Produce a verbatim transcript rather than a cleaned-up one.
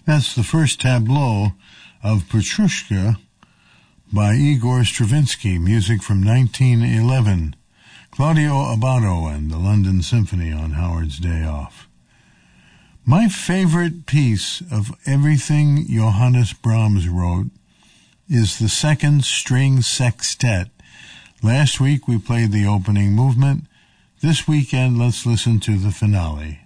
That's the first tableau of Petrushka by Igor Stravinsky, music from nineteen eleven. Claudio Abbado and the London Symphony on Howard's Day Off. My favorite piece of everything Johannes Brahms wrote is the second string sextet. Last week we played the opening movement. This weekend let's listen to the finale.